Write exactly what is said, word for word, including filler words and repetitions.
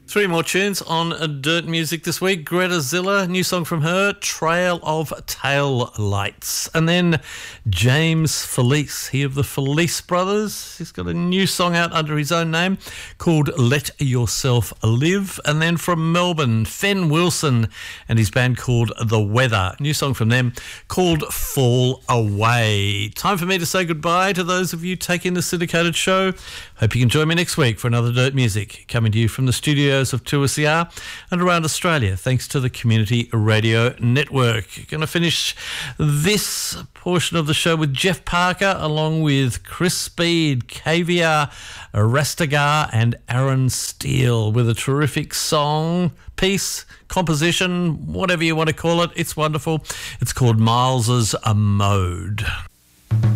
Three more tunes on Dirt Music this week. Greta Zilla, new song from her, Trail of Tail Lights. And then James Felice, he of the Felice Brothers. He's got a new song out under his own name called Let Yourself Live. And then from Melbourne, Fen Wilson and his band called The Weather. New song from them called Fall Away. Time for me to say goodbye to those of you taking the syndicated show. Hope you can join me next week for another Dirt Music, coming to you from the studios of two S C R and around Australia, thanks to the Community Radio Network. Going to finish this portion of the show with Jeff Parker, along with Chris Speed, Caviar, Rastagar and Aaron Steele, with a terrific song, piece, composition, whatever you want to call it. It's wonderful. It's called Miles's A Mode.